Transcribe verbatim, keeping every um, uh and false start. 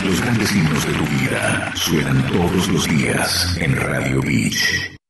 Los grandes himnos de tu vida suenan todos los días en Radio Beach.